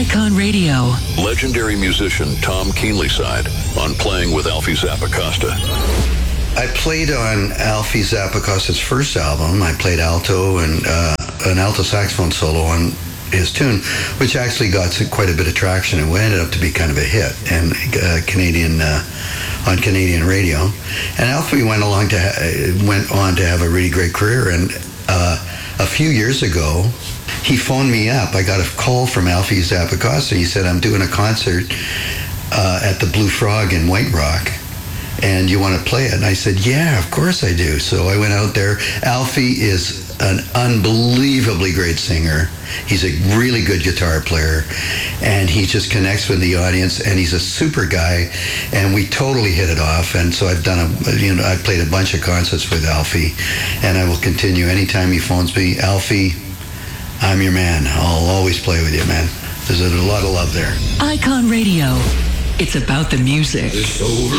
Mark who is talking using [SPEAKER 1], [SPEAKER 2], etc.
[SPEAKER 1] Icon Radio.
[SPEAKER 2] Legendary musician Tom Keenlyside on Playing with Alfie Zappacosta.
[SPEAKER 3] I played on Alfie Zappacosta's first album. I played alto and an alto saxophone solo on his tune, which actually got quite a bit of traction and ended up to be kind of a hit and on Canadian radio. And Alfie went on to have a really great career. And a few years ago, he phoned me up. I got a call from Alfie Zappacosta. He said, "I'm doing a concert at the Blue Frog in White Rock, and you want to play it?" And I said, "Yeah, of course I do." So I went out there. Alfie is an unbelievably great singer. He's a really good guitar player, and he just connects with the audience, and he's a super guy, and we totally hit it off. And so I've played a bunch of concerts with Alfie, and I will continue anytime he phones me. Alfie, I'm your man. I'll always play with you, man. There's a lot of love there.
[SPEAKER 1] Icon Radio. It's about the music.